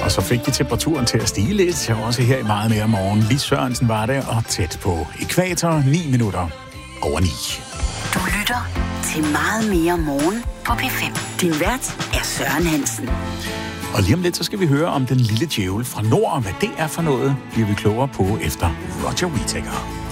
Og så fik vi temperaturen til at stige lidt, også her i Meget mere morgen. Lis Sørensen var det, og tæt på ækvator 9 minutter over 9. Du lytter til Meget mere morgen på P5. Din vært er Søren Hansen. Og lige om lidt, så skal vi høre om den lille djævel fra nord, og hvad det er for noget, bliver vi klogere på efter Roger Whittaker.